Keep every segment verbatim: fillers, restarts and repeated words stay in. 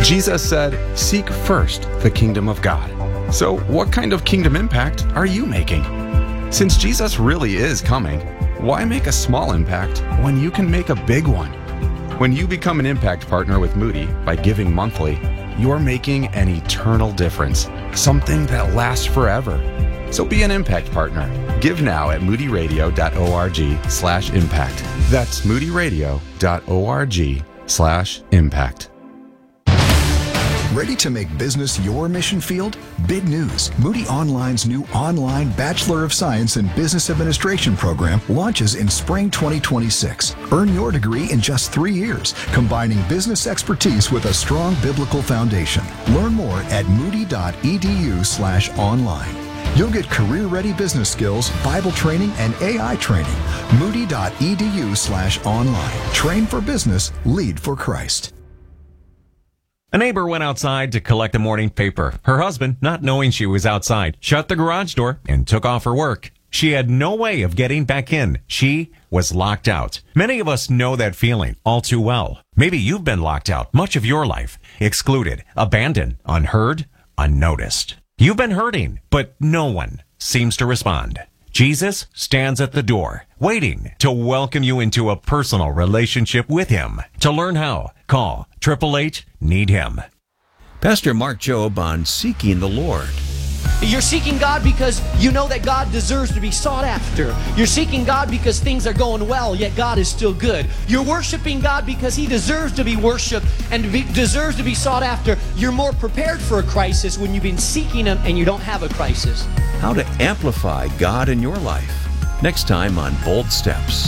Jesus said, "Seek first the kingdom of God." So what kind of kingdom impact are you making? Since Jesus really is coming, why make a small impact when you can make a big one? When you become an impact partner with Moody by giving monthly, you're making an eternal difference, something that lasts forever. So be an impact partner. Give now at moodyradio.org slash impact. That's moodyradio.org slash impact. Ready to make business your mission field? Big news. Moody Online's new online Bachelor of Science in Business Administration program launches in spring twenty twenty-six. Earn your degree in just three years, combining business expertise with a strong biblical foundation. Learn more at moody.edu slash online. You'll get career-ready business skills, Bible training, and A I training. Moody.edu slash online. Train for business, lead for Christ. A neighbor went outside to collect the morning paper. Her husband, not knowing she was outside, shut the garage door and took off for work. She had no way of getting back in. She was locked out. Many of us know that feeling all too well. Maybe you've been locked out much of your life, excluded, abandoned, unheard, unnoticed. You've been hurting, but no one seems to respond. Jesus stands at the door, waiting to welcome you into a personal relationship with him. To learn how, call eight eight eight, need him. Pastor Mark Jobe on Seeking the Lord. You're seeking God because you know that God deserves to be sought after. You're seeking God because things are going well, yet God is still good. You're worshiping God because he deserves to be worshiped and to be, deserves to be sought after. You're more prepared for a crisis when you've been seeking him and you don't have a crisis. How to amplify God in your life. Next time on Bold Steps.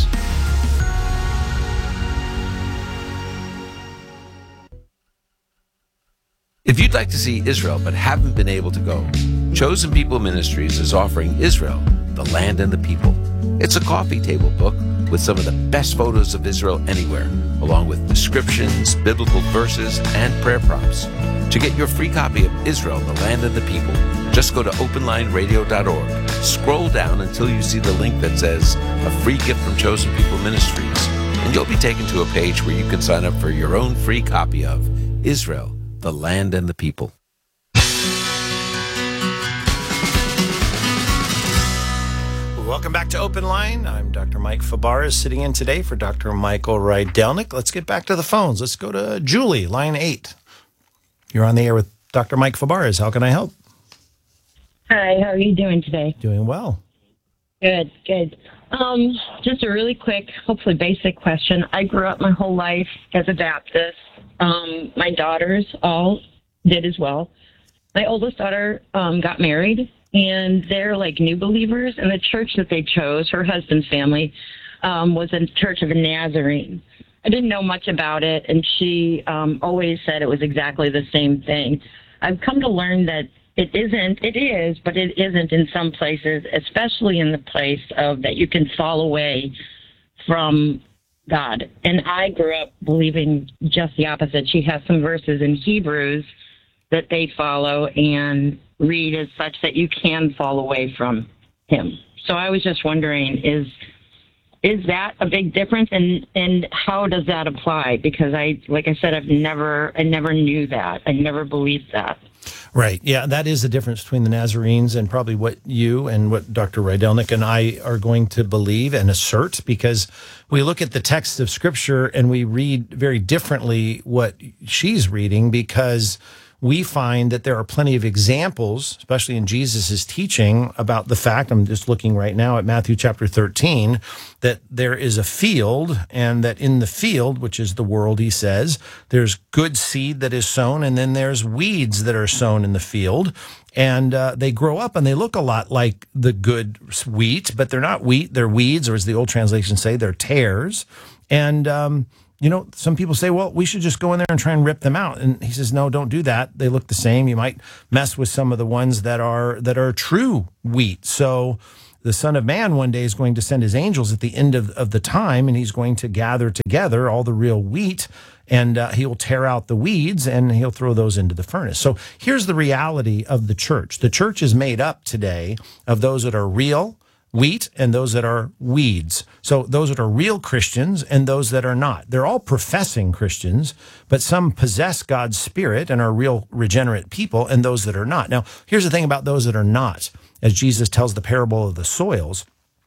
If you'd like to see Israel but haven't been able to go, Chosen People Ministries is offering Israel, the Land and the People. It's a coffee table book with some of the best photos of Israel anywhere, along with descriptions, biblical verses, and prayer prompts. To get your free copy of Israel, the Land and the People, just go to open line radio dot org. Scroll down until you see the link that says A Free Gift from Chosen People Ministries, and you'll be taken to a page where you can sign up for your own free copy of Israel, the Land and the People. Welcome back to Open Line. I'm Doctor Mike Fabarez, sitting in today for Doctor Michael Rydelnik. Let's get back to the phones. Let's go to Julie, line eight. You're on the air with Doctor Mike Fabarez. How can I help? Hi, how are you doing today? Doing well. Good, good. Um, just a really quick, hopefully basic question. I grew up my whole life as a Baptist. Um, my daughters all did as well. My oldest daughter um, got married, and they're like new believers. And the church that they chose, her husband's family, um, was a Church of the Nazarene. I didn't know much about it, and she um, always said it was exactly the same thing. I've come to learn that it isn't, it is, but it isn't in some places, especially in the place of that you can fall away from God. And I grew up believing just the opposite. She has some verses in Hebrews that they follow and read as such that you can fall away from him. So I was just wondering, is is that a big difference, and and how does that apply? Because I, like I said, I've never, I never knew that. I never believed that. Right. Yeah, that is the difference between the Nazarenes and probably what you and what Doctor Rydelnik and I are going to believe and assert, because we look at the text of Scripture and we read very differently what she's reading, because we find that there are plenty of examples, especially in Jesus' teaching, about the fact, I'm just looking right now at Matthew chapter thirteen, that there is a field, and that in the field, which is the world, he says, there's good seed that is sown, and then there's weeds that are sown in the field. And uh, they grow up and they look a lot like the good wheat, but they're not wheat, they're weeds, or as the old translations say, they're tares. And, um, you know, some people say, well, we should just go in there and try and rip them out. And he says, no, don't do that. They look the same. You might mess with some of the ones that are that are true wheat. So the Son of Man one day is going to send his angels at the end of, of the time, and he's going to gather together all the real wheat, and uh, he'll tear out the weeds, and he'll throw those into the furnace. So here's the reality of the church. The church is made up today of those that are real, wheat and those that are weeds. So those that are real Christians and those that are not. They're all professing Christians, but some possess God's Spirit and are real regenerate people, and those that are not. Now, here's the thing about those that are not. As Jesus tells the parable of the soils,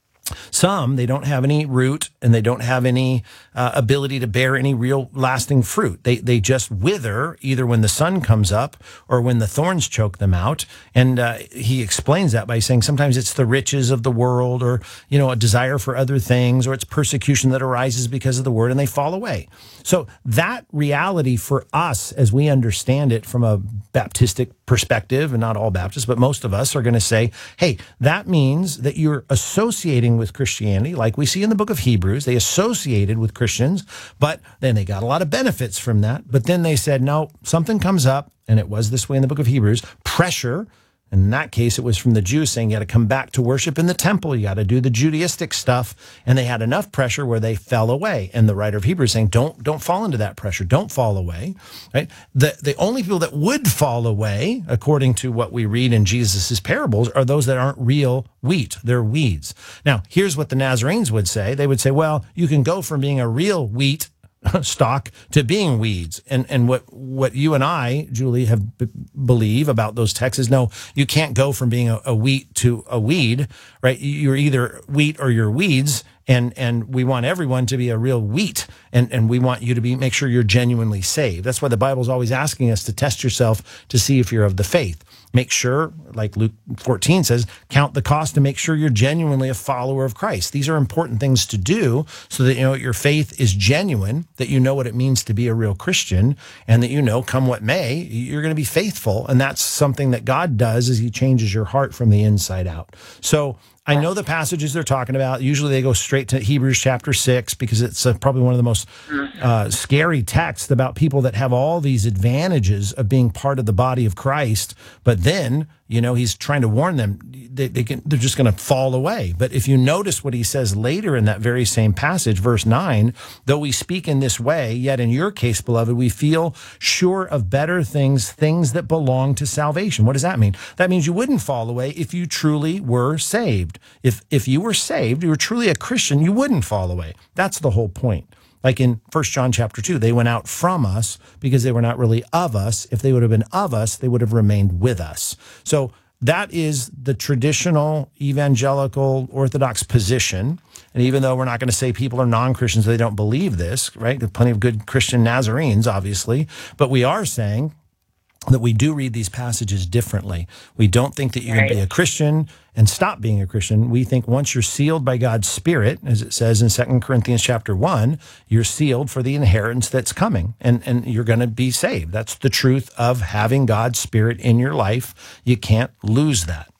some, they don't have any root and they don't have any uh, ability to bear any real lasting fruit. They they just wither either when the sun comes up or when the thorns choke them out. And uh, he explains that by saying sometimes it's the riches of the world, or, you know, a desire for other things, or it's persecution that arises because of the word, and they fall away. So that reality for us, as we understand it from a Baptistic perspective, and not all Baptists, but most of us are going to say, hey, that means that you're associating with Christianity, like we see in the book of Hebrews. They associated with Christians, but then they got a lot of benefits from that. But then they said, no, something comes up, and it was this way in the book of Hebrews, pressure. And in that case, it was from the Jews saying you got to come back to worship in the temple. You got to do the Judaistic stuff. And they had enough pressure where they fell away. And the writer of Hebrews saying, don't, don't fall into that pressure. Don't fall away. Right? The, the only people that would fall away, according to what we read in Jesus's parables, are those that aren't real wheat. They're weeds. Now, here's what the Nazarenes would say. They would say, well, you can go from being a real wheat stock to being weeds. And and what what you and I, Julie, have b- believe about those texts is, no, you can't go from being a, a wheat to a weed, right? You're either wheat or you're weeds. And and we want everyone to be a real wheat, and, and we want you to be make sure you're genuinely saved. That's why the Bible's always asking us to test yourself to see if you're of the faith. Make sure, like Luke fourteen says, count the cost to make sure you're genuinely a follower of Christ. These are important things to do so that you know your faith is genuine, that you know what it means to be a real Christian, and that you know, come what may, you're going to be faithful. And that's something that God does, is he changes your heart from the inside out. So I know the passages they're talking about. Usually they go straight to Hebrews chapter six, because it's uh, probably one of the most uh, scary texts about people that have all these advantages of being part of the body of Christ. But then, you know, he's trying to warn them, they, they can, they're just going to fall away. But if you notice what he says later in that very same passage, verse nine, though we speak in this way, yet in your case, beloved, we feel sure of better things, things that belong to salvation. What does that mean? That means you wouldn't fall away if you truly were saved. If if you were saved, you were truly a Christian, you wouldn't fall away. That's the whole point. Like in First John chapter two, they went out from us because they were not really of us. If they would have been of us, they would have remained with us. So that is the traditional evangelical Orthodox position. And even though we're not going to say people are non-Christians, they don't believe this, right? There are plenty of good Christian Nazarenes, obviously. But we are saying that we do read these passages differently. We don't think that you can be a Christian and stop being a Christian. We think once you're sealed by God's Spirit, as it says in Second Corinthians chapter one, you're sealed for the inheritance that's coming, and, and you're going to be saved. That's the truth of having God's Spirit in your life. You can't lose that.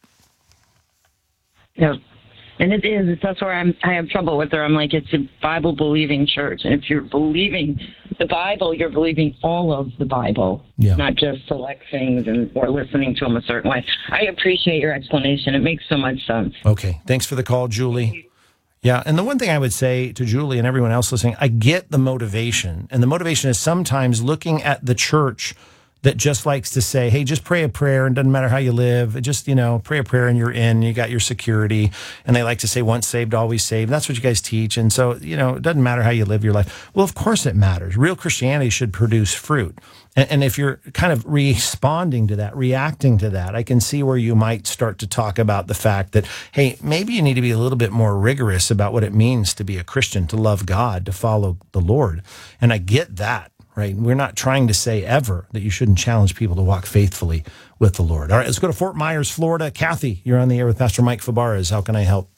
Yeah. And it is. That's where I'm, I have trouble with her. I'm like, it's a Bible-believing church. And if you're believing the Bible, you're believing all of the Bible, yeah. Not just select things and or listening to them a certain way. I appreciate your explanation. It makes so much sense. Okay. Thanks for the call, Julie. Yeah, and the one thing I would say to Julie and everyone else listening, I get the motivation. And the motivation is sometimes looking at the church that just likes to say, hey, just pray a prayer and doesn't matter how you live. Just, you know, pray a prayer and you're in, you got your security. And they like to say once saved, always saved. That's what you guys teach. And so, you know, it doesn't matter how you live your life. Well, of course it matters. Real Christianity should produce fruit. And, and if you're kind of responding to that, reacting to that, I can see where you might start to talk about the fact that, hey, maybe you need to be a little bit more rigorous about what it means to be a Christian, to love God, to follow the Lord. And I get that. Right? We're not trying to say ever that you shouldn't challenge people to walk faithfully with the Lord. All right, let's go to Fort Myers, Florida. Kathy, you're on the air with Pastor Mike Fabarez. How can I help?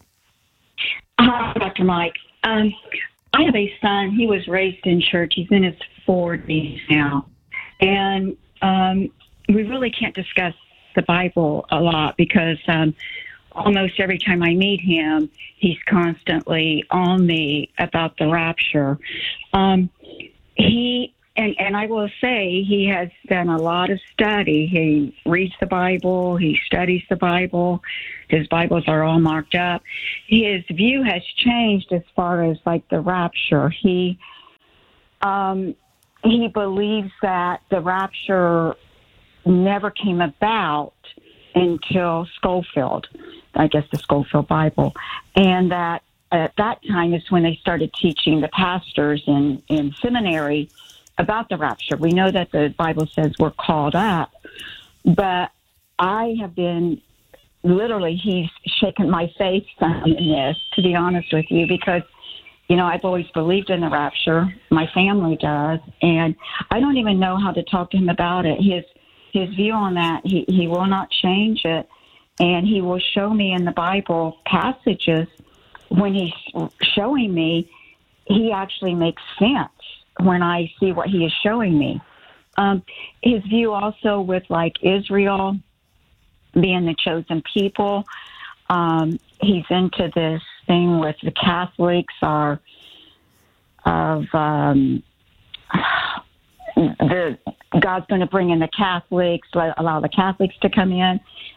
Hi, Doctor Mike. Um, I have a son. He was raised in church. He's in his forties now. And um, we really can't discuss the Bible a lot because um, almost every time I meet him, he's constantly on me about the rapture. Um, he... And and I will say he has done a lot of study. He reads the Bible. He studies the Bible. His Bibles are all marked up. His view has changed as far as like the rapture. He um, he believes that the rapture never came about until Schofield. I guess, the Scofield Bible. And that at that time is when they started teaching the pastors in, in seminary about the rapture. We know that the Bible says we're called up, but I have been, literally, he's shaken my faith some in this, to be honest with you, because, you know, I've always believed in the rapture. My family does, and I don't even know how to talk to him about it. His his view on that, he, he will not change it, and he will show me in the Bible passages. When he's showing me, he actually makes sense when I see what he is showing me. Um, his view also with, like, Israel being the chosen people, um, he's into this thing with the Catholics are of um, the God's going to bring in the Catholics, let, allow the Catholics to come in,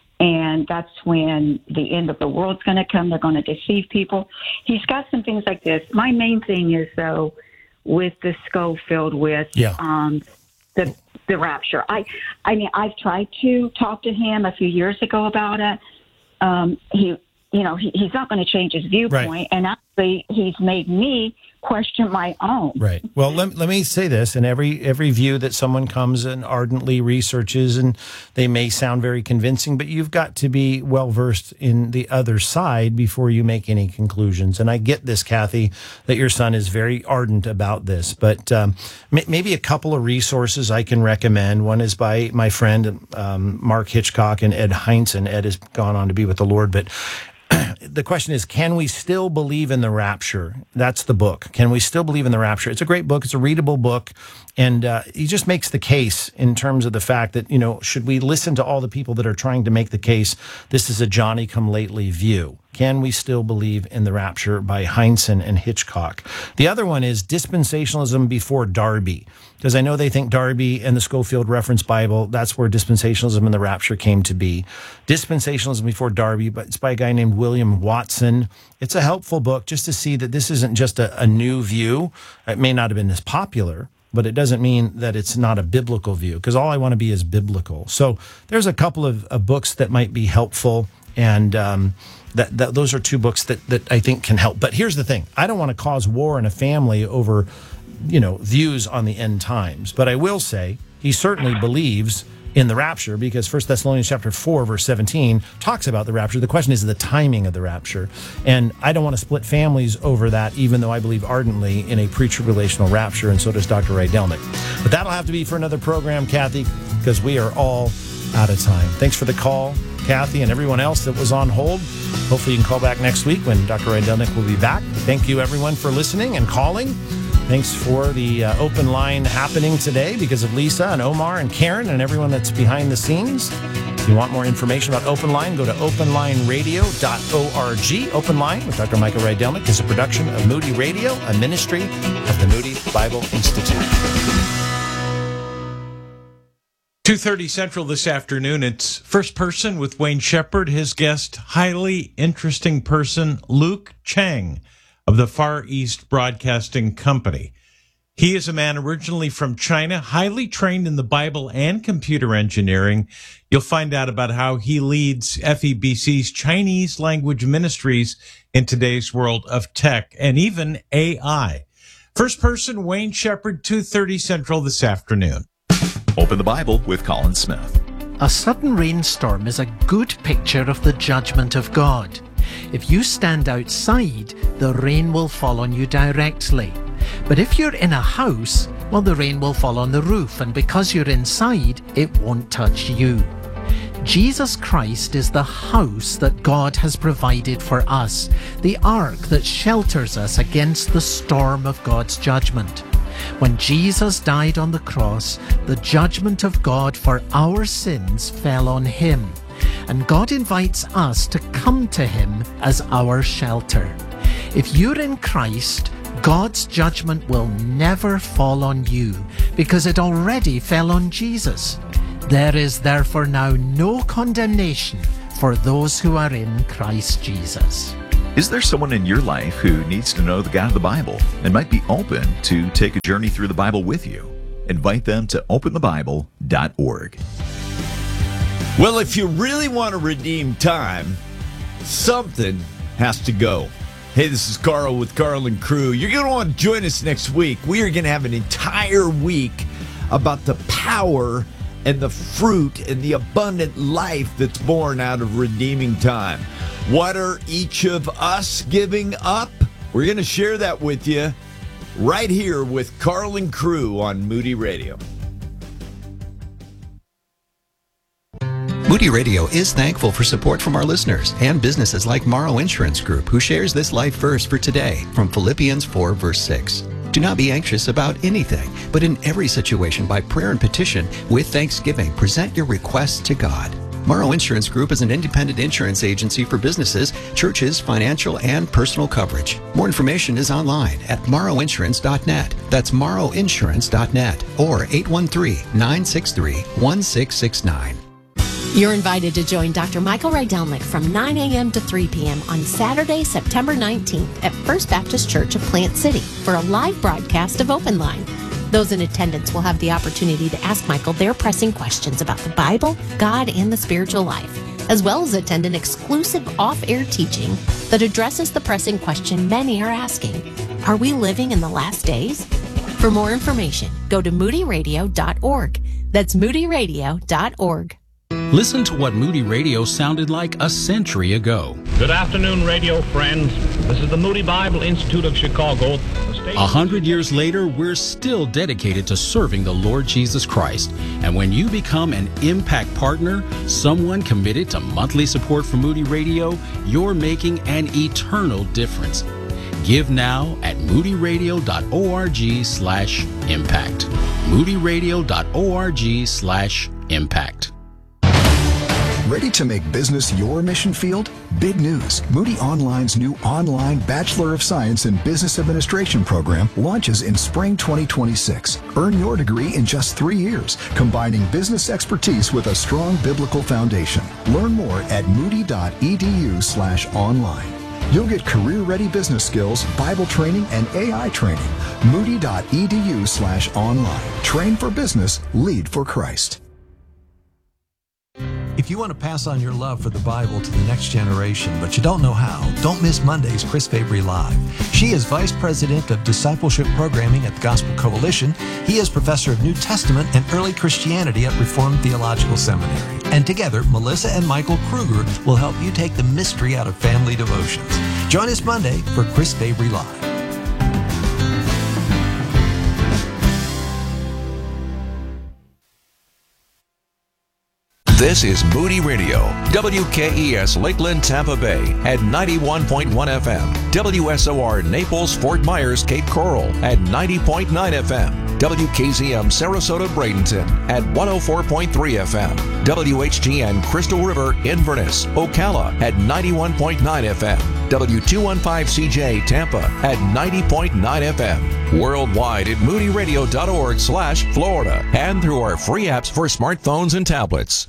and that's when the end of the world's going to come. They're going to deceive people. He's got some things like this. My main thing is, though, with the Scofield, with yeah. um, the the rapture. I, I mean, I've tried to talk to him a few years ago about it. Um, he, you know, he, he's not going to change his viewpoint, right. and actually, he's made me question my own. Right. Well, let, let me say this, and every every view that someone comes and ardently researches, and they may sound very convincing, but you've got to be well-versed in the other side before you make any conclusions. And I get this, Kathy, that your son is very ardent about this, but um, m- maybe a couple of resources I can recommend. One is by my friend um, Mark Hitchcock and Ed Heinzen. Ed has gone on to be with the Lord, but the question is, can we still believe in the rapture? That's the book. Can we still believe in the rapture? It's a great book. It's a readable book. And uh, he just makes the case in terms of the fact that, you know, should we listen to all the people that are trying to make the case this is a Johnny-come-lately view? Can we still believe in the rapture, by Heinzen and Hitchcock? The other one is Dispensationalism Before Darby, because I know they think Darby and the Scofield Reference Bible, that's where dispensationalism and the rapture came to be. Dispensationalism Before Darby, but it's by a guy named William Watson. It's a helpful book just to see that this isn't just a, a new view. It may not have been as popular, but it doesn't mean that it's not a biblical view, because all I want to be is biblical. So there's a couple of, of books that might be helpful, and um, that, that those are two books that, that I think can help. But here's the thing. I don't want to cause war in a family over, you know, views on the end times. But I will say he certainly believes in the rapture, because First Thessalonians chapter four, verse seventeen talks about the rapture. The question is the timing of the rapture. And I don't want to split families over that, even though I believe ardently in a pre-tribulational rapture, and so does Doctor Rydelnik. But that'll have to be for another program, Kathy, because we are all out of time. Thanks for the call, Kathy, and everyone else that was on hold. Hopefully you can call back next week when Doctor Rydelnik will be back. Thank you, everyone, for listening and calling. Thanks for the uh, open line happening today because of Lisa and Omar and Karen and everyone that's behind the scenes. If you want more information about Open Line, go to open line radio dot org. Open Line with Doctor Michael Rydelnik is a production of Moody Radio, a ministry of the Moody Bible Institute. two thirty Central this afternoon. It's First Person with Wayne Shepherd. His guest, highly interesting person, Luke Chang of the Far East Broadcasting Company. He is a man originally from China, highly trained in the Bible and computer engineering. You'll find out about how he leads F E B C's Chinese language ministries in today's world of tech and even A I. First Person, Wayne Shepherd, two thirty Central this afternoon. Open the Bible with Colin Smith. A sudden rainstorm is a good picture of the judgment of God. If you stand outside, the rain will fall on you directly. But if you're in a house, well, the rain will fall on the roof, and because you're inside, it won't touch you. Jesus Christ is the house that God has provided for us, the ark that shelters us against the storm of God's judgment. When Jesus died on the cross, the judgment of God for our sins fell on him. And God invites us to come to him as our shelter. If you're in Christ, God's judgment will never fall on you because it already fell on Jesus. There is therefore now no condemnation for those who are in Christ Jesus. Is there someone in your life who needs to know the God of the Bible and might be open to take a journey through the Bible with you? Invite them to open the bible dot org. Well, if you really want to redeem time, something has to go. Hey, this is Carl with Carl and Crew. You're going to want to join us next week. We are going to have an entire week about the power and the fruit and the abundant life that's born out of redeeming time. What are each of us giving up? We're going to share that with you right here with Carl and Crew on Moody Radio. Moody Radio is thankful for support from our listeners and businesses like Morrow Insurance Group, who shares this life verse for today from Philippians four, verse six. Do not be anxious about anything, but in every situation, by prayer and petition, with thanksgiving, present your requests to God. Morrow Insurance Group is an independent insurance agency for businesses, churches, financial, and personal coverage. More information is online at morrow insurance dot net. That's morrow insurance dot net or eight one three, nine six three, one six six nine. You're invited to join Doctor Michael Rydelnik from nine a.m. to three p.m. on Saturday, September nineteenth at First Baptist Church of Plant City for a live broadcast of Open Line. Those in attendance will have the opportunity to ask Michael their pressing questions about the Bible, God, and the spiritual life, as well as attend an exclusive off-air teaching that addresses the pressing question many are asking: are we living in the last days? For more information, go to moody radio dot org. That's moody radio dot org. Listen to what Moody Radio sounded like a century ago. Good afternoon, radio friends. This is the Moody Bible Institute of Chicago. A hundred years later, we're still dedicated to serving the Lord Jesus Christ. And when you become an Impact Partner, someone committed to monthly support for Moody Radio, you're making an eternal difference. Give now at moody radio dot org slash impact. moody radio dot org slash impact. Ready to make business your mission field? Big news. Moody Online's new online Bachelor of Science in Business Administration program launches in spring twenty twenty-six. Earn your degree in just three years, combining business expertise with a strong biblical foundation. Learn more at moody dot e d u slash online. You'll get career-ready business skills, Bible training, and A I training. moody dot e d u slash online. Train for business, lead for Christ. If you want to pass on your love for the Bible to the next generation, but you don't know how, don't miss Monday's Chris Fabry Live. She is Vice President of Discipleship Programming at the Gospel Coalition. He is Professor of New Testament and Early Christianity at Reformed Theological Seminary. And together, Melissa and Michael Kruger will help you take the mystery out of family devotions. Join us Monday for Chris Fabry Live. This is Moody Radio, W K E S Lakeland, Tampa Bay at ninety-one point one F M, W S O R Naples, Fort Myers, Cape Coral at ninety point nine F M, W K Z M Sarasota, Bradenton at one oh four point three F M, W H G N Crystal River, Inverness, Ocala at ninety-one point nine F M, W two fifteen C J Tampa at ninety point nine F M, worldwide at moody radio dot org slash Florida, and through our free apps for smartphones and tablets.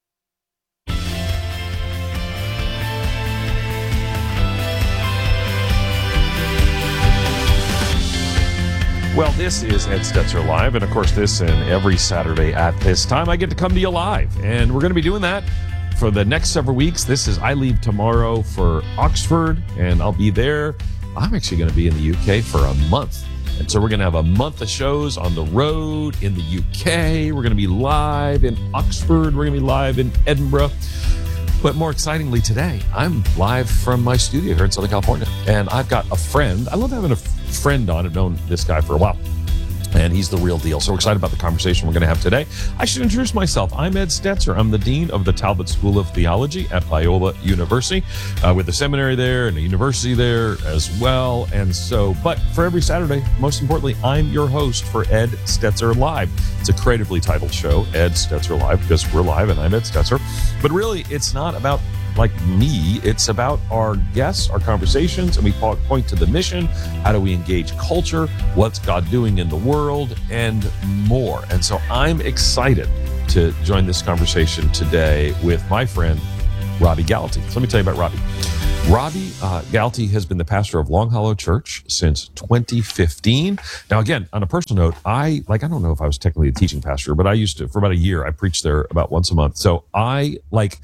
Well, this is Ed Stetzer Live, and of course this and every Saturday at this time I get to come to you live, and we're going to be doing that for the next several weeks. This is, I leave tomorrow for Oxford, and I'll be there. I'm actually going to be in the U K for a month, and so we're going to have a month of shows on the road in the U K. We're going to be live in Oxford. We're going to be live in Edinburgh. But more excitingly today, I'm live from my studio here in Southern California, and I've got a friend. I love having a friend on. I've known this guy for a while, and he's the real deal. So we're excited about the conversation we're going to have today. I should introduce myself. I'm Ed Stetzer. I'm the Dean of the Talbot School of Theology at Biola University, uh, with a seminary there and a university there as well. And so, but for every Saturday, most importantly, I'm your host for Ed Stetzer Live. It's a creatively titled show, Ed Stetzer Live, because we're live and I'm Ed Stetzer. But really, it's not about like me, it's about our guests, our conversations, and we point to the mission. How do we engage culture? What's God doing in the world? And more. And so I'm excited to join this conversation today with my friend, Robbie Gallaty. So let me tell you about Robbie. Robbie uh, Gallaty has been the pastor of Long Hollow Church since twenty fifteen. Now, again, on a personal note, I like I don't know if I was technically a teaching pastor, but I used to, for about a year, I preached there about once a month. So I like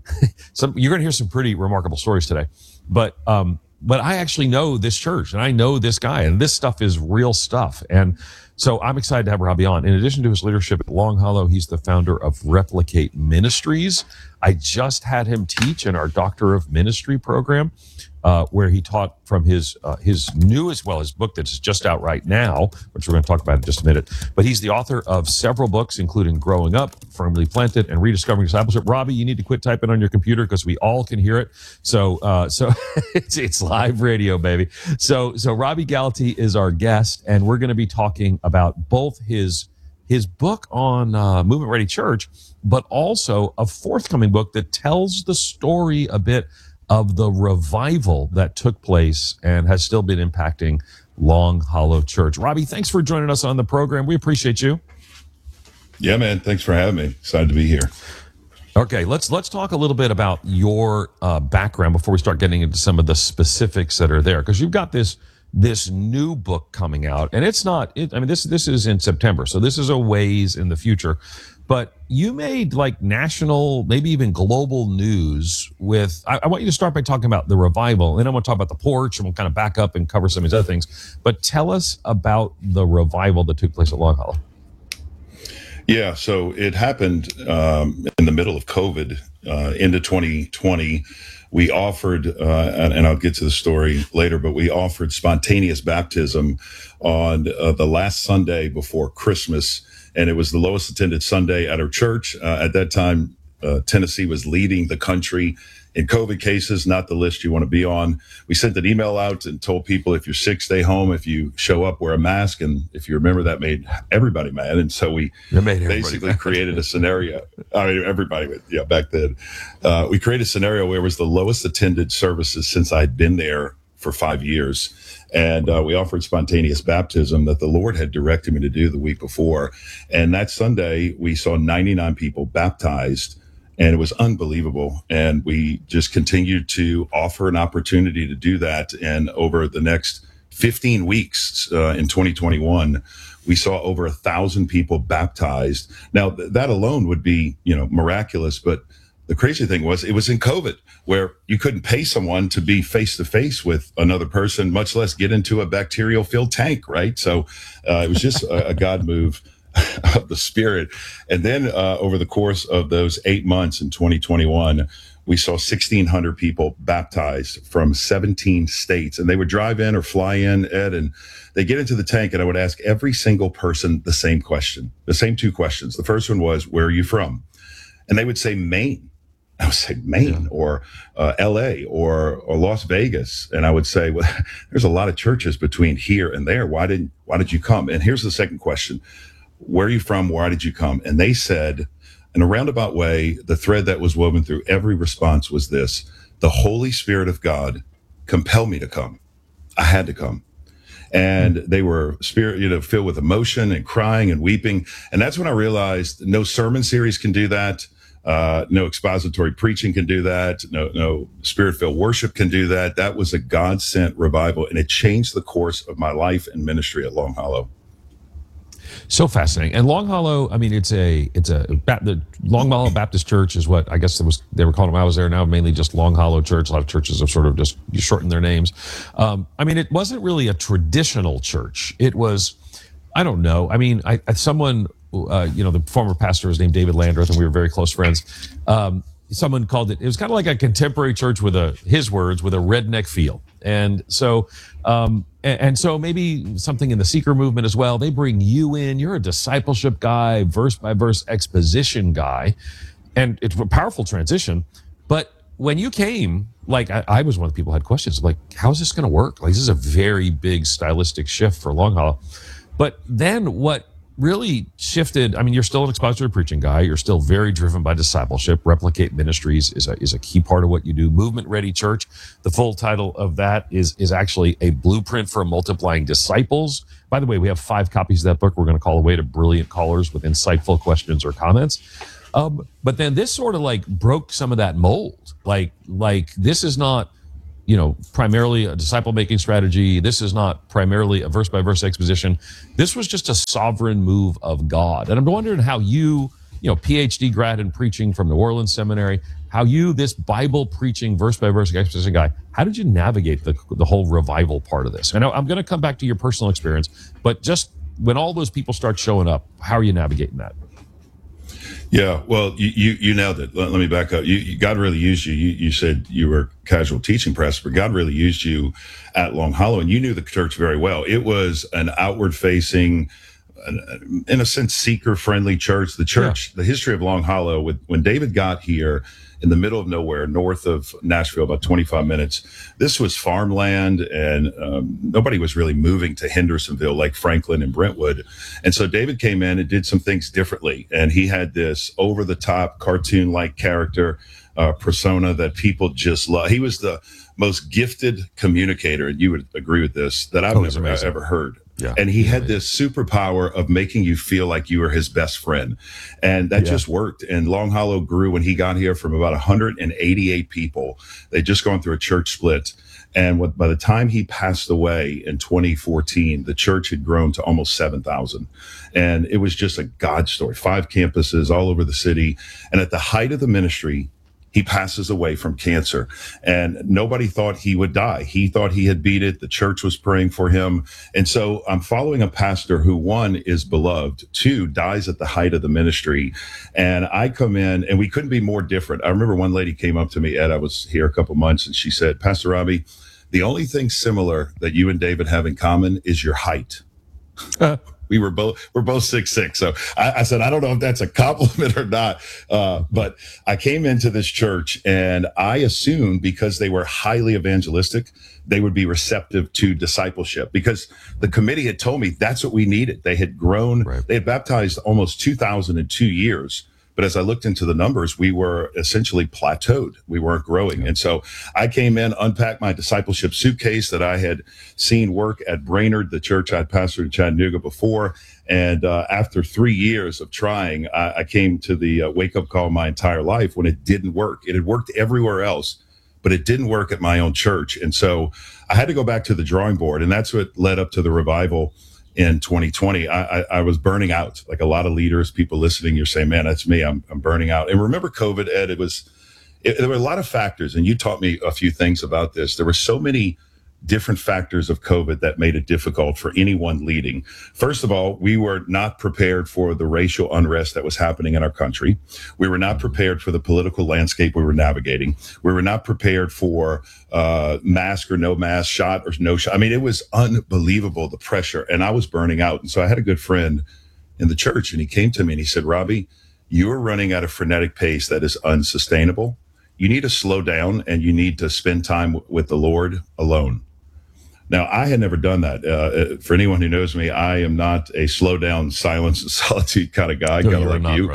some you're going to hear some pretty remarkable stories today. But um, but I actually know this church, and I know this guy, and this stuff is real stuff. And so I'm excited to have Robbie on. In addition to his leadership at Long Hollow, he's the founder of Replicate Ministries. I just had him teach in our Doctor of Ministry program, uh, where he taught from his uh, his new, as well as book that's just out right now, which we're going to talk about in just a minute. But he's the author of several books, including Growing Up, Firmly Planted, and Rediscovering Discipleship. Robbie, you need to quit typing on your computer because we all can hear it. So uh, so it's, it's live radio, baby. So so Robbie Gallaty is our guest, and we're going to be talking about both his his book on uh, Movement Ready Church, but also a forthcoming book that tells the story a bit of the revival that took place and has still been impacting Long Hollow Church. Robbie, thanks for joining us on the program. We appreciate you. Yeah, man. Thanks for having me. Excited to be here. Okay, let's let's talk a little bit about your uh, background before we start getting into some of the specifics that are there, because you've got this this new book coming out, and it's not. It, I mean, this this is in September, so this is a ways in the future. But you made like national, maybe even global news with. I, I want you to start by talking about the revival, and then I want to talk about the porch, and we'll kind of back up and cover some of these other things. But tell us about the revival that took place at Long Hollow. Yeah, so it happened um, in the middle of COVID, uh, into twenty twenty. We offered, uh, and, and I'll get to the story later, but we offered spontaneous baptism on uh, the last Sunday before Christmas, and it was the lowest attended Sunday at our church. Uh, at that time, uh, Tennessee was leading the country in COVID cases, not the list you want to be on. We sent an email out and told people, if you're sick, stay home. If you show up, wear a mask. And if you remember, that made everybody mad. And so we basically created a scenario. I mean, everybody, yeah, back then. Uh, we created a scenario where it was the lowest attended services since I'd been there for five years. And uh, we offered spontaneous baptism that the Lord had directed me to do the week before. And that Sunday, we saw ninety-nine people baptized. And it was unbelievable. And we just continued to offer an opportunity to do that. And over the next fifteen weeks uh, in twenty twenty-one, we saw over a thousand people baptized. Now, th- that alone would be, you know, miraculous. But the crazy thing was it was in COVID, where you couldn't pay someone to be face to face with another person, much less get into a bacterial filled tank. Right. So uh, it was just a, a God move of the Spirit. And then uh, over the course of those eight months in twenty twenty-one, we saw sixteen hundred people baptized from seventeen states. And they would drive in or fly in, Ed, and they get into the tank, and I would ask every single person the same question, the same two questions. The first one was, where are you from? And they would say Maine. I would say Maine, or uh, L A, or or Las Vegas. And I would say, well, there's a lot of churches between here and there. Why didn't why did you come? And here's the second question. Where are you from? Why did you come? And they said, in a roundabout way, the thread that was woven through every response was this: the Holy Spirit of God compelled me to come. I had to come. And they were spirit, you know, filled with emotion and crying and weeping. And that's when I realized no sermon series can do that. Uh, no expository preaching can do that. No, no spirit-filled worship can do that. That was a God-sent revival, and it changed the course of my life and ministry at Long Hollow. So fascinating. And Long Hollow, I mean, it's a, it's a, the Long Hollow Baptist Church is what I guess it was, they were calling them. I was there now, mainly just Long Hollow Church. A lot of churches have sort of just shortened their names. Um, I mean, it wasn't really a traditional church. It was, I don't know. I mean, I, I someone, uh, you know, the former pastor was named David Landreth, and we were very close friends. Um, someone called it, it was kind of like a contemporary church with a, his words, with a redneck feel. And so, um, and, and so maybe something in the seeker movement as well. They bring you in. You're a discipleship guy, verse by verse exposition guy, and it's a powerful transition. But when you came, like I, I was one of the people who had questions, like, how is this going to work? Like, this is a very big stylistic shift for Long Hollow. But then what really shifted, I mean, you're still an expository preaching guy. You're still very driven by discipleship. Replicate Ministries is a, is a key part of what you do. Movement Ready Church, the full title of that is, is actually A Blueprint for Multiplying Disciples. By the way, we have five copies of that book. We're going to call away to brilliant callers with insightful questions or comments. Um, but then this sort of like broke some of that mold. Like, like this is not, you know, primarily a disciple-making strategy. This is not primarily a verse-by-verse exposition. This was just a sovereign move of God. And I'm wondering how you you know, P H D grad in preaching from New Orleans Seminary, how you, this Bible preaching, verse by verse exposition guy, how did you navigate the the whole revival part of this? And I'm going to come back to your personal experience, but just when all those people start showing up, how are you navigating that? Yeah, well, you you, you nailed it. Let, let me back up. You, you, God really used you. you. You said you were casual teaching pastor, but God really used you at Long Hollow, and you knew the church very well. It was an outward-facing, in a sense, seeker-friendly church. The church, yeah. The history of Long Hollow, with, when David got here in the middle of nowhere, north of Nashville, about twenty-five minutes, this was farmland, and um, nobody was really moving to Hendersonville like Franklin and Brentwood. And so David came in and did some things differently. And he had this over-the-top cartoon-like character uh, persona that people just love. He was the most gifted communicator, and you would agree with this, that I've oh, never ever heard. Yeah. And he had this superpower of making you feel like you were his best friend. And that yeah. just worked. And Long Hollow grew when he got here from about one hundred eighty-eight people. They'd just gone through a church split. And what, by the time he passed away in twenty fourteen, the church had grown to almost seven thousand. And it was just a God story, five campuses all over the city. And at the height of the ministry, he passes away from cancer, and nobody thought he would die. He thought he had beat it. The church was praying for him. And so I'm following a pastor who, one, is beloved, two, dies at the height of the ministry. And I come in, and we couldn't be more different. I remember one lady came up to me, Ed, I was here a couple months, and she said, Pastor Robbie, the only thing similar that you and David have in common is your height. Uh. We were both, we're both six, six. So I, I said, I don't know if that's a compliment or not. Uh, but I came into this church, and I assumed because they were highly evangelistic, they would be receptive to discipleship, because the committee had told me that's what we needed. They had grown, right. They had baptized almost two thousand in two years. But as I looked into the numbers, we were essentially plateaued. We weren't growing. And so I came in, unpacked my discipleship suitcase that I had seen work at Brainerd, the church I'd pastored in Chattanooga before. And uh, after three years of trying, I, I came to the uh, wake-up call my entire life when it didn't work. It had worked everywhere else, but it didn't work at my own church. And so I had to go back to the drawing board. And that's what led up to the revival in twenty twenty. I, I, I was burning out. Like a lot of leaders, people listening, you're saying, man, that's me. I'm, I'm burning out. And remember COVID, Ed, it was, it, there were a lot of factors, and you taught me a few things about this. There were so many different factors of COVID that made it difficult for anyone leading. First of all, we were not prepared for the racial unrest that was happening in our country. We were not prepared for the political landscape we were navigating. We were not prepared for uh, mask or no mask, shot or no shot. I mean, it was unbelievable, the pressure, and I was burning out. And so I had a good friend in the church, and he came to me and he said, Robbie, you are running at a frenetic pace that is unsustainable. You need to slow down, and you need to spend time w- with the Lord alone. Now, I had never done that. Uh, for anyone who knows me, I am not a slow down, silence, and solitude kind of guy, no, kind of like not, you.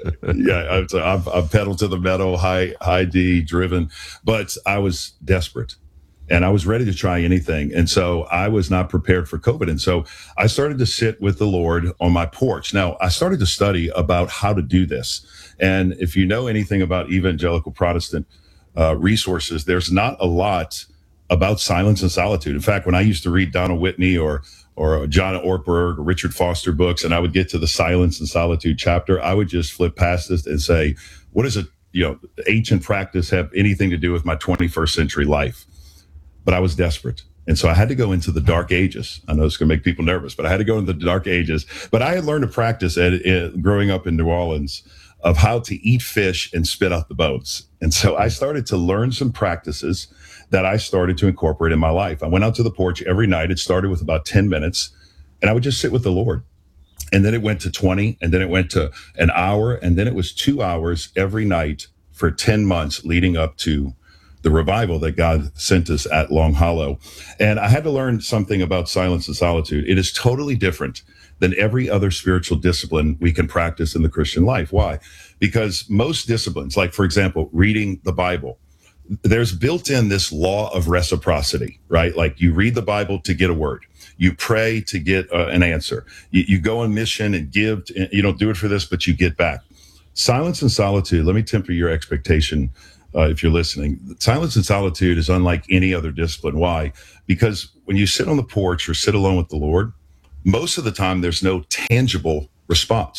yeah, I've, I've, I've pedaled to the metal, high, high D, driven, but I was desperate, and I was ready to try anything. And so I was not prepared for COVID. And so I started to sit with the Lord on my porch. Now, I started to study about how to do this. And if you know anything about evangelical Protestant uh, resources, there's not a lot about silence and solitude. In fact, when I used to read Donald Whitney or or John Ortberg or Richard Foster books, and I would get to the silence and solitude chapter, I would just flip past this and say, what does a you know ancient practice have anything to do with my twenty-first century life? But I was desperate. And so I had to go into the dark ages. I know it's going to make people nervous, but I had to go into the dark ages. But I had learned a practice at, at, growing up in New Orleans of how to eat fish and spit out the bones. And so I started to learn some practices that I started to incorporate in my life. I went out to the porch every night. It started with about ten minutes, and I would just sit with the Lord. And then it went to twenty, and then it went to an hour, and then it was two hours every night for ten months leading up to the revival that God sent us at Long Hollow. And I had to learn something about silence and solitude. It is totally different than every other spiritual discipline we can practice in the Christian life. Why? Because most disciplines, like, for example, reading the Bible, there's built in this law of reciprocity, right? Like you read the Bible to get a word. You pray to get uh, an answer. You, you go on mission and give. To, you don't do it for this, but you get back. Silence and solitude, let me temper your expectation uh, if you're listening. Silence and solitude is unlike any other discipline. Why? Because when you sit on the porch or sit alone with the Lord, most of the time there's no tangible response.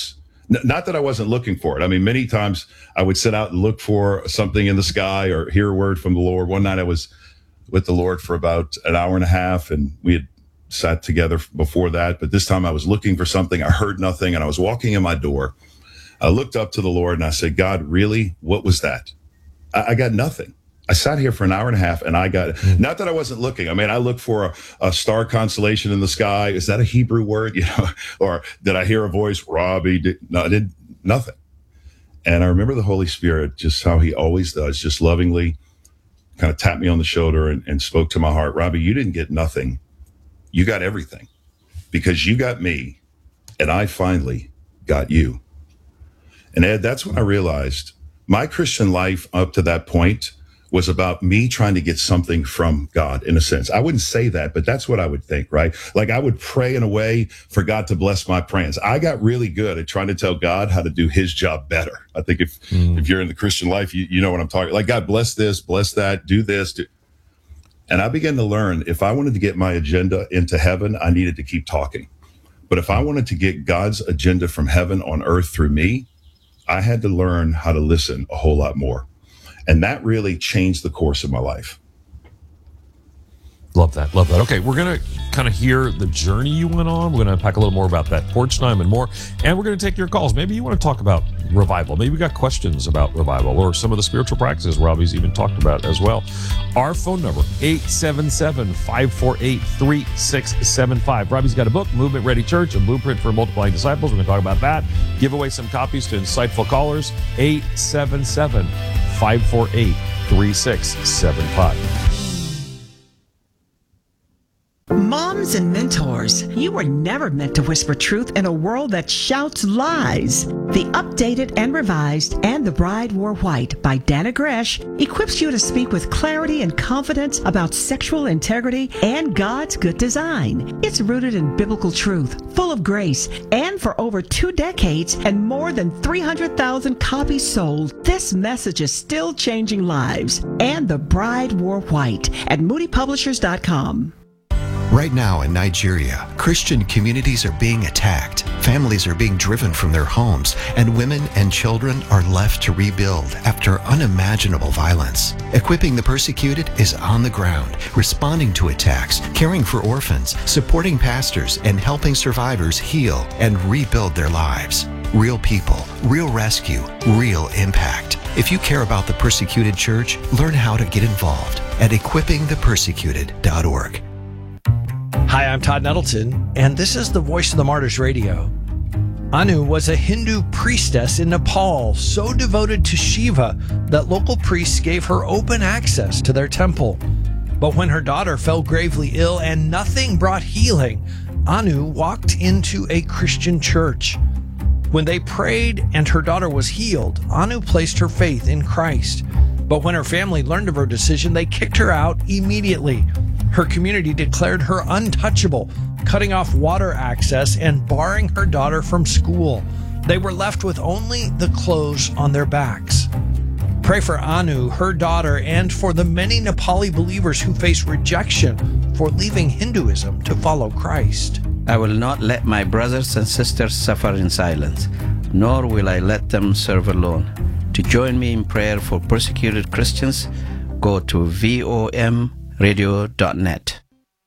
N- not that I wasn't looking for it. I mean, many times I would sit out and look for something in the sky or hear a word from the Lord. One night I was with the Lord for about an hour and a half, and we had sat together before that. But this time I was looking for something. I heard nothing, and I was walking in my door. I looked up to the Lord and I said, God, really? What was that? I, I got nothing. I sat here for an hour and a half and I got, mm. not that I wasn't looking. I mean, I looked for a, a star constellation in the sky. Is that a Hebrew word? You know, or did I hear a voice? Robbie did, no, I did nothing. And I remember the Holy Spirit, just how he always does, just lovingly kind of tapped me on the shoulder and, and spoke to my heart. Robbie, you didn't get nothing. You got everything, because you got me and I finally got you. And Ed, that's when I realized my Christian life up to that point was about me trying to get something from God, in a sense. I wouldn't say that, but that's what I would think, right? Like I would pray in a way for God to bless my prayers. I got really good at trying to tell God how to do his job better. I think if mm. if you're in the Christian life, you, you know what I'm talking. Like, God, bless this, bless that, do this. Do. And I began to learn, if I wanted to get my agenda into heaven, I needed to keep talking. But if I wanted to get God's agenda from heaven on earth through me, I had to learn how to listen a whole lot more. And that really changed the course of my life. Love that. Love that. Okay, we're going to kind of hear the journey you went on. We're going to unpack a little more about that porch time and more. And we're going to take your calls. Maybe you want to talk about revival. Maybe we got questions about revival or some of the spiritual practices Robbie's even talked about as well. Our phone number, eight seven seven, five four eight, three six seven five. Robbie's got a book, Movement Ready Church, a blueprint for multiplying disciples. We're going to talk about that. Give away some copies to insightful callers, eight seven seven, five four eight, three six seven five. Moms and mentors, you were never meant to whisper truth in a world that shouts lies. The updated and revised And the Bride Wore White by Dana Gresh equips you to speak with clarity and confidence about sexual integrity and God's good design. It's rooted in biblical truth, full of grace, and for over two decades and more than three hundred thousand copies sold, this message is still changing lives. And the Bride Wore White at moody publishers dot com. Right now in Nigeria, Christian communities are being attacked, families are being driven from their homes, and women and children are left to rebuild after unimaginable violence. Equipping the Persecuted is on the ground, responding to attacks, caring for orphans, supporting pastors, and helping survivors heal and rebuild their lives. Real people, real rescue, real impact. If you care about the Persecuted Church, learn how to get involved at equipping the persecuted dot org. Hi, I'm Todd Nettleton, and this is the Voice of the Martyrs Radio. Anu was a Hindu priestess in Nepal, so devoted to Shiva that local priests gave her open access to their temple. But when her daughter fell gravely ill and nothing brought healing, Anu walked into a Christian church. When they prayed and her daughter was healed, Anu placed her faith in Christ. But when her family learned of her decision, they kicked her out immediately. Her community declared her untouchable, cutting off water access and barring her daughter from school. They were left with only the clothes on their backs. Pray for Anu, her daughter, and for the many Nepali believers who face rejection for leaving Hinduism to follow Christ. I will not let my brothers and sisters suffer in silence, nor will I let them serve alone. To join me in prayer for persecuted Christians, go to V O M radio dot net.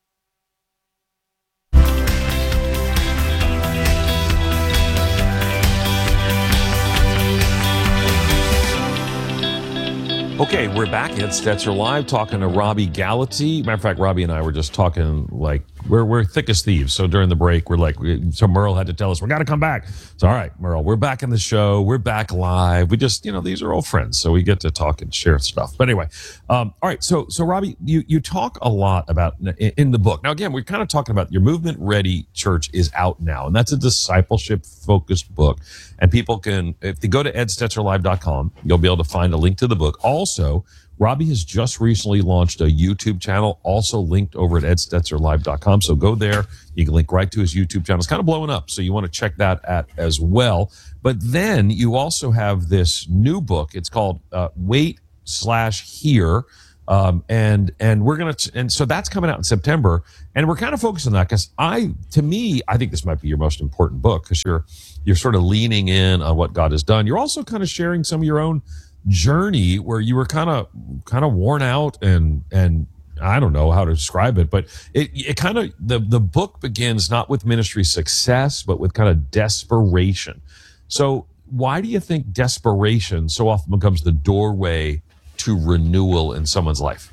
Okay, we're back at Stetzer Live talking to Robbie Gallaty. Matter of fact, Robbie and I were just talking like we're we're thick as thieves. So during the break, we're like, so Merle had to tell us we got to come back. So all right, Merle, we're back in the show. We're back live. We just, you know, these are old friends, so we get to talk and share stuff. But anyway, um, all right. So so Robbie, you you talk a lot about in, in the book. Now again, we're kind of talking about your Movement Ready Church is out now, and that's a discipleship focused book. And people can, if they go to ed stetzer live dot com, you'll be able to find a link to the book. Also, Robbie has just recently launched a YouTube channel, also linked over at ed stetzer live dot com. So go there. You can link right to his YouTube channel. It's kind of blowing up, so you want to check that out as well. But then you also have this new book. It's called uh, Wait slash Here, Um, and and we're gonna and so that's coming out in September, and we're kind of focused on that because I, to me, I think this might be your most important book because you're you're sort of leaning in on what God has done. You're also kind of sharing some of your own journey where you were kind of kind of worn out and and I don't know how to describe it, but it it kind of the the book begins not with ministry success but with kind of desperation. So why do you think desperation so often becomes the doorway to renewal in someone's life?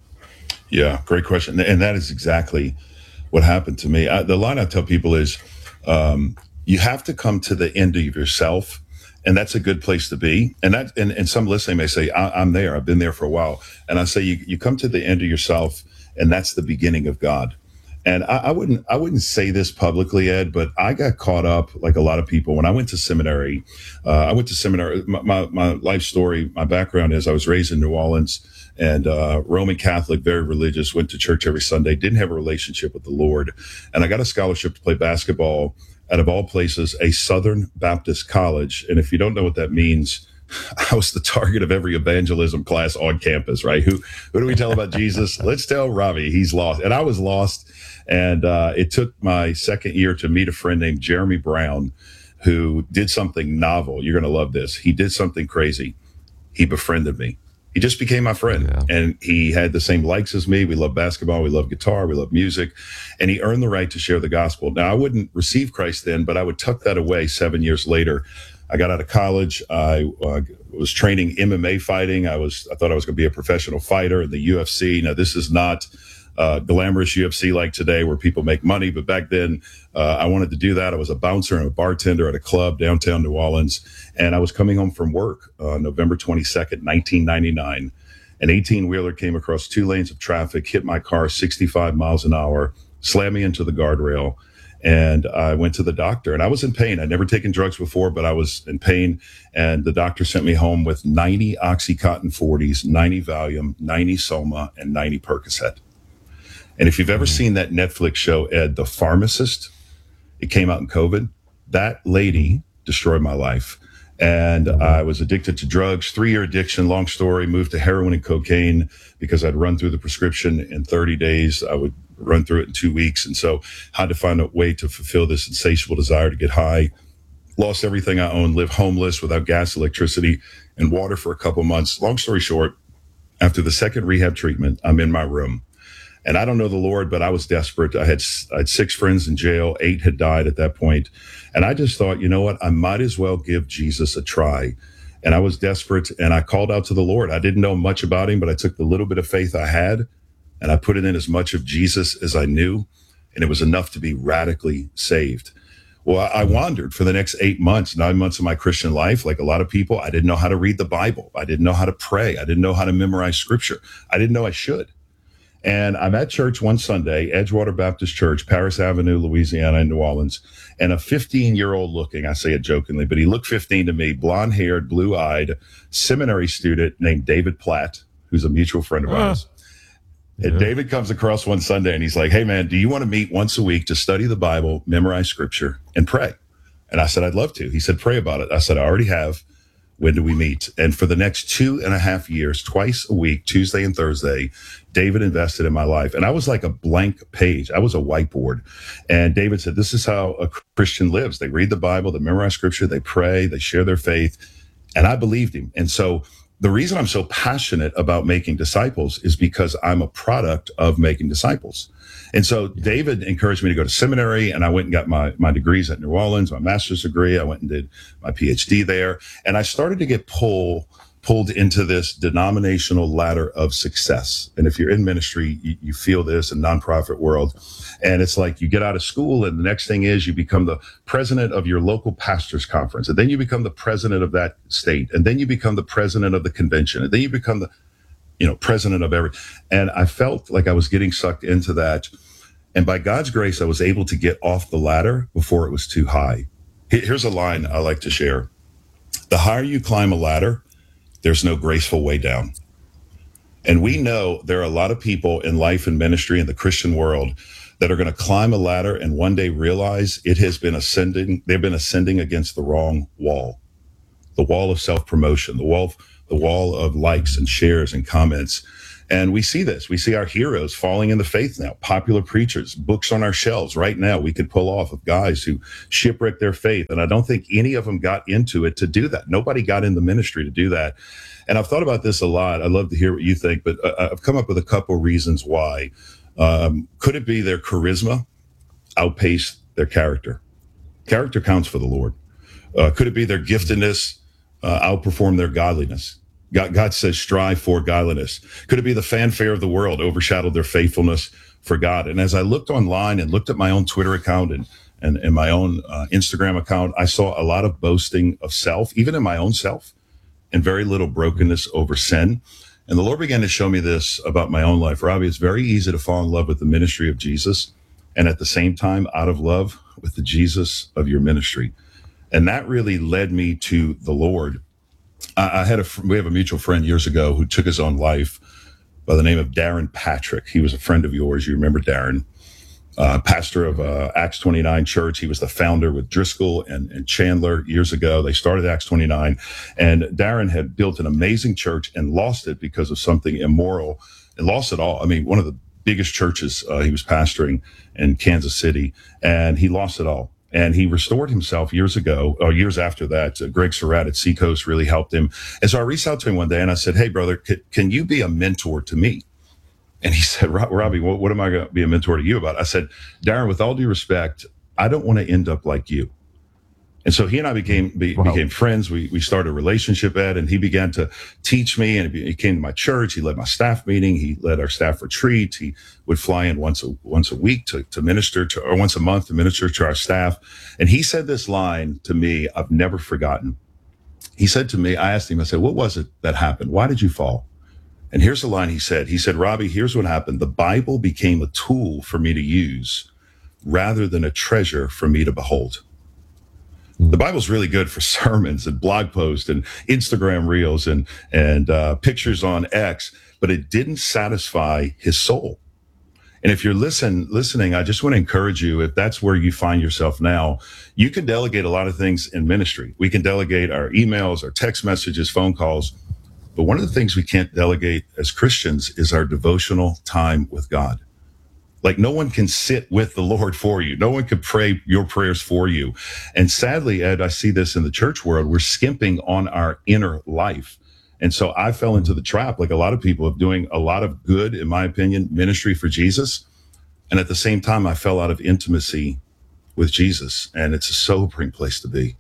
Yeah, great question. And that is exactly what happened to me. I, the line I tell people is um, you have to come to the end of yourself, and that's a good place to be. And that, and, and some listening may say, I, I'm there. I've been there for a while. And I say, you, you come to the end of yourself, and that's the beginning of God. And I, I wouldn't I wouldn't say this publicly, Ed, but I got caught up like a lot of people when I went to seminary. Uh, I went to seminary. My, my, my life story, my background is I was raised in New Orleans and uh, Roman Catholic, very religious, went to church every Sunday, didn't have a relationship with the Lord. And I got a scholarship to play basketball at, of all places, a Southern Baptist college. And if you don't know what that means, I was the target of every evangelism class on campus, right? Who who do we tell about Jesus? Let's tell Robbie he's lost. And I was lost. And uh, it took my second year to meet a friend named Jeremy Brown, who did something novel. You're going to love this. He did something crazy. He befriended me. He just became my friend. Yeah. And he had the same likes as me. We love basketball. We love guitar. We love music. And he earned the right to share the gospel. Now, I wouldn't receive Christ then, but I would tuck that away seven years later. I got out of college. I uh, was training M M A fighting. I was I thought I was going to be a professional fighter in the U F C. Now, this is not uh, glamorous U F C like today where people make money. But back then, uh, I wanted to do that. I was a bouncer and a bartender at a club downtown New Orleans. And I was coming home from work on November twenty-second, nineteen ninety-nine. An eighteen-wheeler came across two lanes of traffic, hit my car sixty-five miles an hour, slammed me into the guardrail. And I went to the doctor, and I was in pain. I'd never taken drugs before, but I was in pain. And the doctor sent me home with ninety Oxycontin forties, ninety Valium, ninety Soma, and ninety Percocet. And if you've ever seen that Netflix show, Ed, The Pharmacist, it came out in COVID. That lady destroyed my life. And I was addicted to drugs, three-year addiction, long story, moved to heroin and cocaine because I'd run through the prescription in thirty days. I would run through it in two weeks. And so had to find a way to fulfill this insatiable desire to get high. Lost everything I owned, lived homeless without gas, electricity, and water for a couple months. Long story short, after the second rehab treatment, I'm in my room. And I don't know the Lord, but I was desperate. I had, I had six friends in jail. Eight had died at that point. And I just thought, you know what? I might as well give Jesus a try. And I was desperate, and I called out to the Lord. I didn't know much about him, but I took the little bit of faith I had, and I put it in as much of Jesus as I knew, and it was enough to be radically saved. Well, I wandered for the next eight months, nine months of my Christian life. Like a lot of people, I didn't know how to read the Bible. I didn't know how to pray. I didn't know how to memorize scripture. I didn't know I should. And I'm at church one Sunday, Edgewater Baptist Church, Paris Avenue, Louisiana, in New Orleans. And a fifteen-year-old looking, I say it jokingly, but he looked fifteen to me, blonde-haired, blue-eyed seminary student named David Platt, who's a mutual friend of ours. Uh, and yeah. David comes across one Sunday, and he's like, hey, man, do you want to meet once a week to study the Bible, memorize scripture, and pray? And I said, I'd love to. He said, pray about it. I said, I already have. When do we meet? And for the next two and a half years, twice a week, Tuesday and Thursday, David invested in my life. And I was like a blank page. I was a whiteboard. And David said, this is how a Christian lives. They read the Bible, they memorize scripture, they pray, they share their faith. And I believed him. And so the reason I'm so passionate about making disciples is because I'm a product of making disciples. And so David encouraged me to go to seminary, and I went and got my, my degrees at New Orleans, my master's degree. I went and did my P H D there. And I started to get pulled, pulled into this denominational ladder of success. And if you're in ministry, you, you feel this in nonprofit world. And it's like you get out of school, and the next thing is you become the president of your local pastors conference. And then you become the president of that state. And then you become the president of the convention. And then you become the you know, president of every, and I felt like I was getting sucked into that. And by God's grace, I was able to get off the ladder before it was too high. Here's a line I like to share. The higher you climb a ladder, there's no graceful way down. And we know there are a lot of people in life and ministry in the Christian world that are going to climb a ladder and one day realize it has been ascending. They've been ascending against the wrong wall, the wall of self-promotion, the wall of the wall of likes and shares and comments. And we see this. We see our heroes falling in the faith now, popular preachers, books on our shelves right now we could pull off of guys who shipwrecked their faith. And I don't think any of them got into it to do that. Nobody got in the ministry to do that. And I've thought about this a lot. I'd love to hear what you think, but uh, I've come up with a couple reasons why. Um, could it be their charisma outpaced their character? Character counts for the Lord. Uh, could it be their giftedness uh, outperform their godliness? God, God says, strive for godliness. Could it be the fanfare of the world overshadowed their faithfulness for God? And as I looked online and looked at my own Twitter account and and, and my own uh, Instagram account, I saw a lot of boasting of self, even in my own self, and very little brokenness over sin. And the Lord began to show me this about my own life. Robbie, it's very easy to fall in love with the ministry of Jesus and at the same time out of love with the Jesus of your ministry. And that really led me to the Lord. I had a, we have a mutual friend years ago who took his own life by the name of Darren Patrick. He was a friend of yours. You remember Darren, uh, pastor of uh, Acts twenty-nine Church. He was the founder with Driscoll and, and Chandler years ago. They started Acts twenty-nine, and Darren had built an amazing church and lost it because of something immoral and lost it all. I mean, one of the biggest churches uh, he was pastoring in Kansas City, and he lost it all. And he restored himself years ago, or years after that. Uh, Greg Surratt at Seacoast really helped him. And so I reached out to him one day and I said, hey, brother, c- can you be a mentor to me? And he said, Robbie, what, what am I going to be a mentor to you about? I said, Darren, with all due respect, I don't want to end up like you. And so he and I became be, wow. became friends. We we started a relationship, Ed, and he began to teach me. And he came to my church. He led my staff meeting. He led our staff retreat. He would fly in once a once a week to to minister to, or once a month to minister to our staff. And he said this line to me, I've never forgotten. He said to me, I asked him, I said, what was it that happened? Why did you fall? And here's the line he said. He said, Robbie, here's what happened. The Bible became a tool for me to use rather than a treasure for me to behold. The Bible's really good for sermons and blog posts and Instagram reels and and uh, pictures on X, but it didn't satisfy his soul. And if you're listen, listening, I just want to encourage you, if that's where you find yourself now, you can delegate a lot of things in ministry. We can delegate our emails, our text messages, phone calls. But one of the things we can't delegate as Christians is our devotional time with God. Like no one can sit with the Lord for you. No one can pray your prayers for you. And sadly, Ed, I see this in the church world. We're skimping on our inner life. And so I fell into the trap, like a lot of people, of doing a lot of good, in my opinion, ministry for Jesus. And at the same time, I fell out of intimacy with Jesus. And it's a sobering place to be.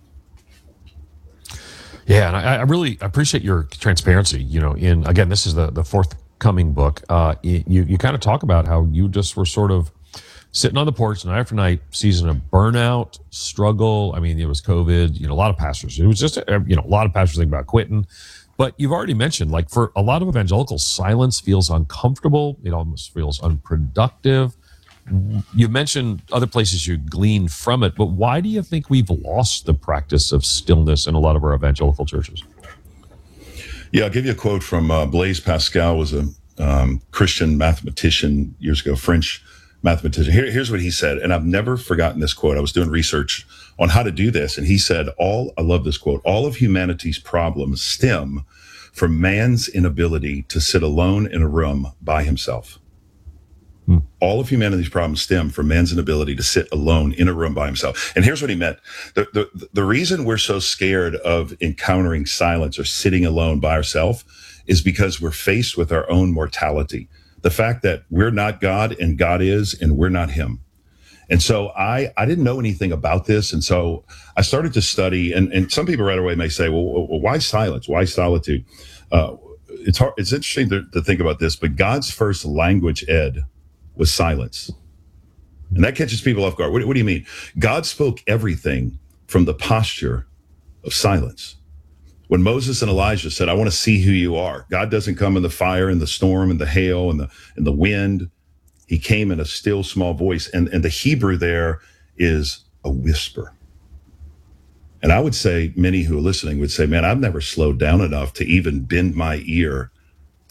Yeah, and I, I really appreciate your transparency. You know, in again, this is the, the fourth coming book. Uh, you you kind of talk about how you just were sort of sitting on the porch night after night, season of burnout, struggle. I mean, it was COVID. You know, a lot of pastors. It was just you know a lot of pastors think about quitting. But you've already mentioned, like for a lot of evangelicals, silence feels uncomfortable. It almost feels unproductive. You mentioned other places you glean from it, but why do you think we've lost the practice of stillness in a lot of our evangelical churches? Yeah, I'll give you a quote from uh, Blaise Pascal, was a um, Christian mathematician years ago, French mathematician. Here, here's what he said, and I've never forgotten this quote. I was doing research on how to do this, and he said, "All I love this quote. All of humanity's problems stem from man's inability to sit alone in a room by himself." Hmm. All of humanity's problems stem from man's inability to sit alone in a room by himself. And here's what he meant. The, the, the reason we're so scared of encountering silence or sitting alone by ourselves is because we're faced with our own mortality. The fact that we're not God and God is, and we're not him. And so I, I didn't know anything about this. And so I started to study, and, and some people right away may say, well, well why silence? Why solitude? Uh, it's hard. It's interesting to, to think about this, but God's first language, Ed, was silence. And that catches people off guard. What, what do you mean? God spoke everything from the posture of silence. When Moses and Elijah said, I want to see who you are, God doesn't come in the fire and the storm and the hail and the and the wind. He came in a still small voice. And, and the Hebrew there is a whisper. And I would say many who are listening would say, man, I've never slowed down enough to even bend my ear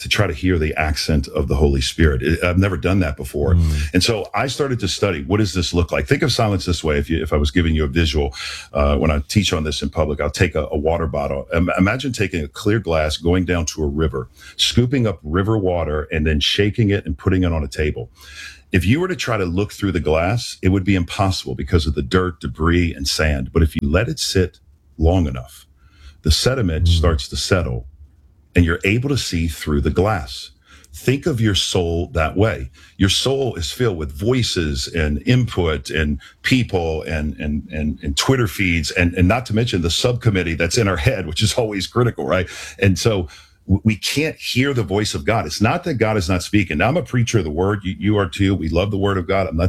to try to hear the accent of the Holy Spirit. It, I've never done that before. Mm. And so I started to study, what does this look like? Think of silence this way. If you, if I was giving you a visual, uh, when I teach on this in public, I'll take a, a water bottle. Um, imagine taking a clear glass, going down to a river, scooping up river water, and then shaking it and putting it on a table. If you were to try to look through the glass, it would be impossible because of the dirt, debris, and sand. But if you let it sit long enough, the sediment mm. starts to settle, and you're able to see through the glass. Think of your soul that way. Your soul is filled with voices and input and people and and and, and Twitter feeds, and, and not to mention the subcommittee that's in our head, which is always critical, right? And so we can't hear the voice of God. It's not that God is not speaking. Now, I'm a preacher of the word. You, you are too. We love the word of God. I'm not